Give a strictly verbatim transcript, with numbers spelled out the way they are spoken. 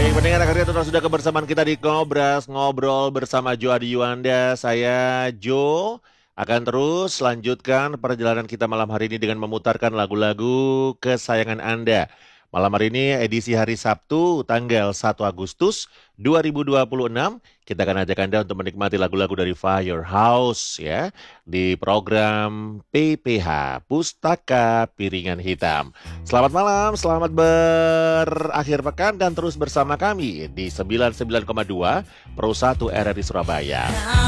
Pendengar akhirnya total sudah kebersamaan kita di Ngobras Ngobrol bersama Jo Adi Yuanda. Saya Jo akan terus lanjutkan perjalanan kita malam hari ini dengan memutarkan lagu-lagu kesayangan Anda. Malam hari ini edisi hari Sabtu tanggal satu Agustus dua ribu dua puluh enam. Kita akan ajak Anda untuk menikmati lagu-lagu dari Firehouse ya di program P P H Pustaka Piringan Hitam. Selamat malam, selamat berakhir pekan dan terus bersama kami di sembilan puluh sembilan koma dua Pro satu R R I Surabaya.